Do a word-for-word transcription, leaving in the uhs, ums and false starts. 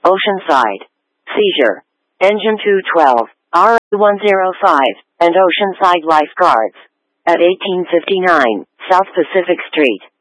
Oceanside. Seizure. Engine two twelve, R A one oh five, and Oceanside Lifeguards. At eighteen fifty-nine South Pacific Street.